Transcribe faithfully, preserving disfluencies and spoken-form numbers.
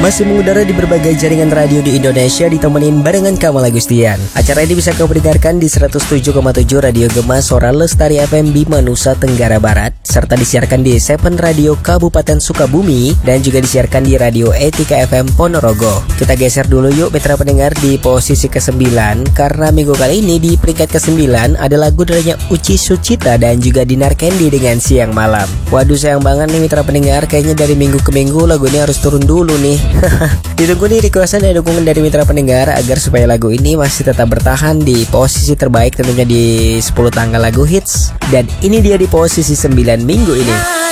Masih mengudara di berbagai jaringan radio di Indonesia ditemenin barengan Kamal Agustian. Acara ini bisa kau dengarkan di seratus tujuh koma tujuh Radio Gema Suara Lestari F M Bima Nusa Tenggara Barat, serta disiarkan di Seven Radio Kabupaten Sukabumi dan juga disiarkan di Radio Etika F M Ponorogo. Kita geser dulu yuk mitra pendengar di posisi kesembilan, karena minggu kali ini di peringkat kesembilan ada lagu darinya Uci Sucita dan juga Dinar Candy dengan Siang Malam. Waduh, sayang banget nih mitra pendengar, kayaknya dari minggu ke minggu lagu ini harus turun dulu nih. Ditunggu nih requestan dan dukungan dari mitra pendengar agar supaya lagu ini masih tetap bertahan di posisi terbaik, tentunya di sepuluh tanggal lagu hits. Dan ini dia di posisi sembilan minggu ini.